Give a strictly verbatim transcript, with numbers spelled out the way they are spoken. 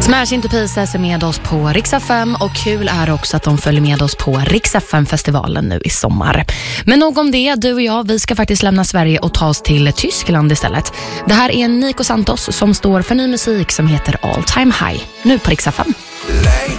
Smash Into Pieces är med oss på Rix F M och kul är också att de följer med oss på Rix F M-festivalen nu i sommar. Men nog om det, du och jag, vi ska faktiskt lämna Sverige och ta oss till Tyskland istället. Det här är Nico Santos som står för ny musik som heter All Time High, nu på Rix F M.